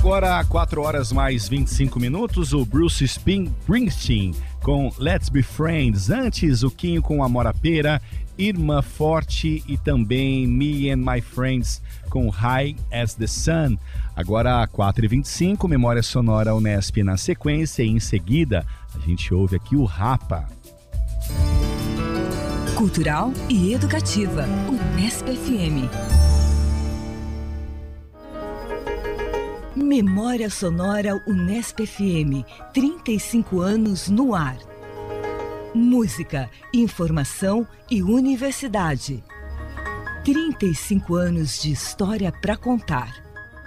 Agora, 4 horas mais 25 minutos, o Bruce Springsteen com Let's Be Friends. Antes, o Quinho com Amora Pera, Irma Forte e também Me and My Friends com High as the Sun. Agora, 4h25, Memória Sonora Unesp na sequência e em seguida a gente ouve aqui o Rapa. Cultural e educativa, Unesp FM. Memória Sonora Unesp FM, 35 anos no ar. Música, informação e universidade. 35 anos de história para contar.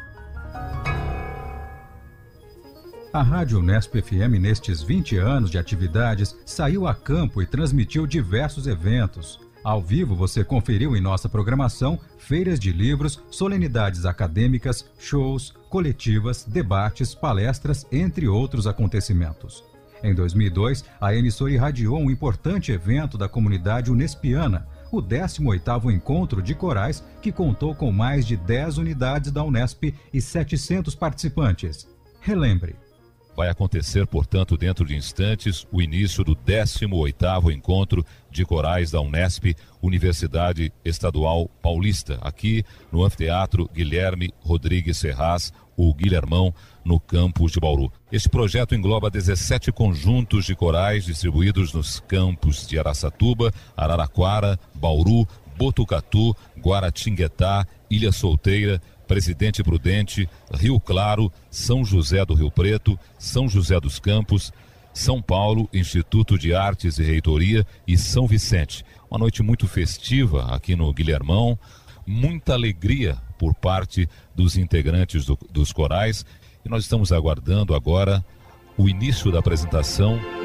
A Rádio Unesp FM, nestes 20 anos de atividades, saiu a campo e transmitiu diversos eventos. Ao vivo, você conferiu em nossa programação feiras de livros, solenidades acadêmicas, shows, coletivas, debates, palestras, entre outros acontecimentos. Em 2002, a emissora irradiou um importante evento da comunidade unespiana, o 18º Encontro de Corais, que contou com mais de 10 unidades da Unesp e 700 participantes. Relembre. Vai acontecer, portanto, dentro de instantes, o início do 18º Encontro de Corais da Unesp, Universidade Estadual Paulista, aqui no Anfiteatro Guilherme Rodrigues Serraz, o Guilhermão, no campus de Bauru. Este projeto engloba 17 conjuntos de corais distribuídos nos campos de Araçatuba, Araraquara, Bauru, Botucatu, Guaratinguetá, Ilha Solteira, Presidente Prudente, Rio Claro, São José do Rio Preto, São José dos Campos, São Paulo, Instituto de Artes e Reitoria e São Vicente. Uma noite muito festiva aqui no Guilhermão, muita alegria por parte dos integrantes dos corais e nós estamos aguardando agora o início da apresentação